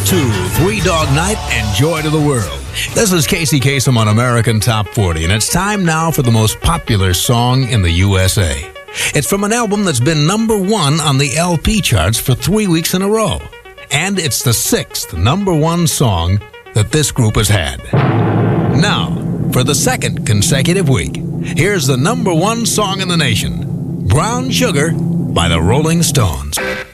2, Three Dog Night and Joy to the World. This is Casey Kasem on American Top 40, and it's time now for the most popular song in the USA. It's from an album that's been number 1 on the LP charts for 3 weeks in a row. And it's the 6th number 1 song that this group has had. Now, for the 2nd consecutive week, here's the number 1 song in the nation, Brown Sugar by the Rolling Stones.